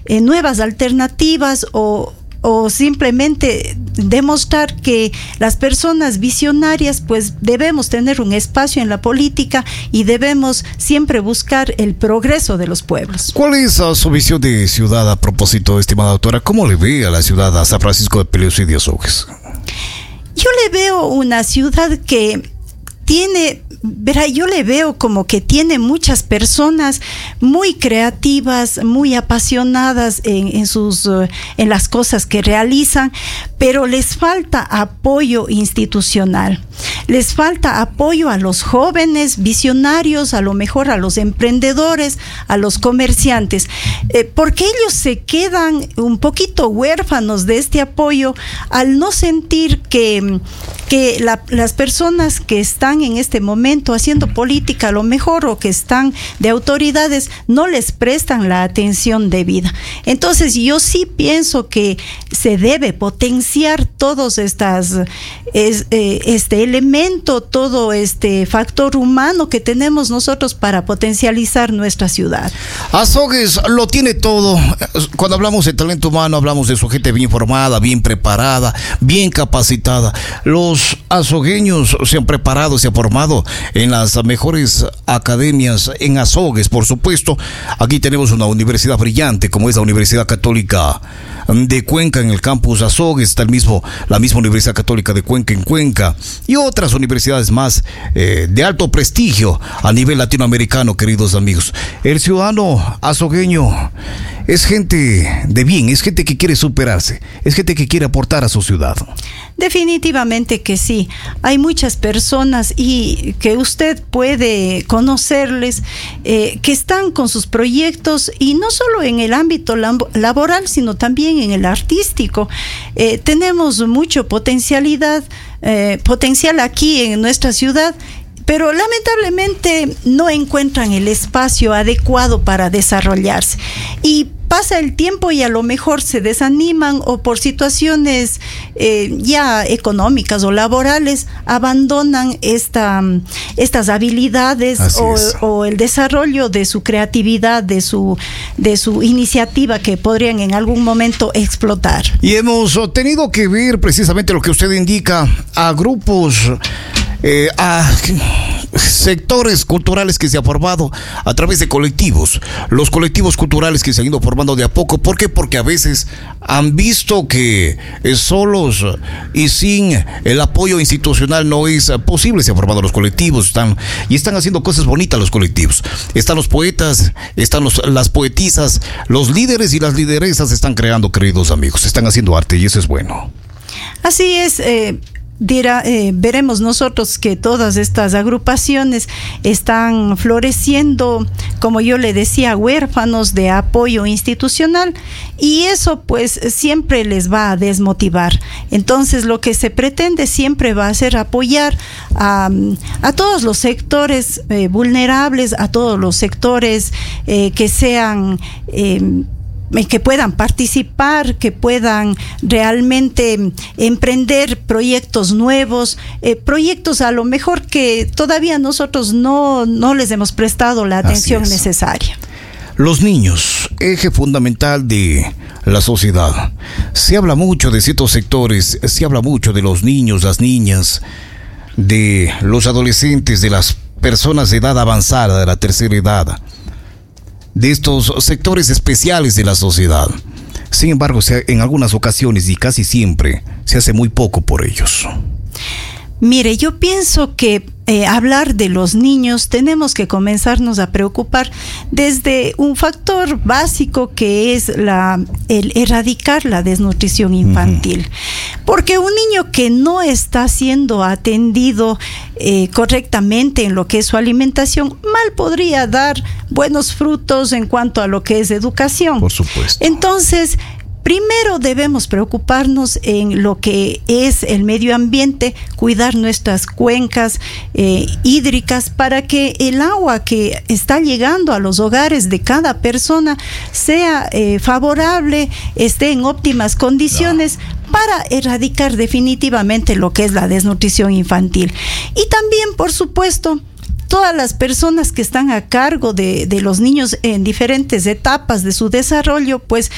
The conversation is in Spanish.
nuevas alternativas o simplemente demostrar que las personas visionarias pues debemos tener un espacio en la política y debemos siempre buscar el progreso de los pueblos. ¿Cuál es su visión de ciudad a propósito, estimada doctora? ¿Cómo le ve a la ciudad, a San Francisco de Peleos y de Azogues? Yo le veo una ciudad que tiene, yo le veo como que tiene muchas personas muy creativas, muy apasionadas en las cosas que realizan, pero les falta apoyo institucional. Les falta apoyo a los jóvenes visionarios, a lo mejor a los emprendedores, a los comerciantes, porque ellos se quedan un poquito huérfanos de este apoyo al no sentir que las personas que están en este momento haciendo política a lo mejor o que están de autoridades no les prestan la atención debida. Entonces yo sí pienso que se debe potenciar todos este elemento, todo este factor humano que tenemos nosotros para potencializar nuestra ciudad. Azogues lo tiene todo. Cuando hablamos de talento humano, hablamos de su gente bien formada, bien preparada, bien capacitada. Los azogueños se han preparado, se han formado en las mejores academias en Azogues, por supuesto. Aquí tenemos una universidad brillante como es la Universidad Católica de Cuenca en el campus Azogues, está la misma Universidad Católica de Cuenca en Cuenca y otras universidades más de alto prestigio a nivel latinoamericano, queridos amigos. El ciudadano azogueño es gente de bien, es gente que quiere superarse, es gente que quiere aportar a su ciudad. Definitivamente que sí. Hay muchas personas y que usted puede conocerles que están con sus proyectos y no solo en el ámbito laboral, sino también en el artístico. Tenemos mucho potencial aquí en nuestra ciudad, pero lamentablemente no encuentran el espacio adecuado para desarrollarse. Y pasa el tiempo y a lo mejor se desaniman o por situaciones ya económicas o laborales abandonan estas habilidades o el desarrollo de su creatividad, de su iniciativa que podrían en algún momento explotar. Y hemos tenido que ver precisamente lo que usted indica a grupos, a sectores culturales que se han formado a través de colectivos, los colectivos culturales que se han ido formando de a poco. ¿Por qué? Porque a veces han visto que solos y sin el apoyo institucional no es posible. Se han formado los colectivos, están haciendo cosas bonitas los colectivos. Están los poetas, están las poetisas, los líderes y las lideresas están creando, queridos amigos, están haciendo arte y eso es bueno. Así es. Veremos nosotros que todas estas agrupaciones están floreciendo, como yo le decía, huérfanos de apoyo institucional, y eso pues siempre les va a desmotivar. Entonces lo que se pretende siempre va a ser apoyar a todos los sectores vulnerables, a todos los sectores que sean que puedan participar, que puedan realmente emprender proyectos nuevos, proyectos a lo mejor que todavía nosotros no les hemos prestado la atención necesaria. Los niños, eje fundamental de la sociedad. Se habla mucho de ciertos sectores, se habla mucho de los niños, las niñas, de los adolescentes, de las personas de edad avanzada, de la tercera edad, de estos sectores especiales de la sociedad. Sin embargo, en algunas ocasiones y casi siempre se hace muy poco por ellos. Mire, yo pienso que hablar de los niños tenemos que comenzarnos a preocupar desde un factor básico que es el erradicar la desnutrición infantil. Porque un niño que no está siendo atendido correctamente en lo que es su alimentación, mal podría dar buenos frutos en cuanto a lo que es educación. Por supuesto. Entonces, primero debemos preocuparnos en lo que es el medio ambiente, cuidar nuestras cuencas hídricas para que el agua que está llegando a los hogares de cada persona sea favorable, esté en óptimas condiciones para erradicar definitivamente lo que es la desnutrición infantil. Y también, por supuesto, todas las personas que están a cargo de los niños en diferentes etapas de su desarrollo, pues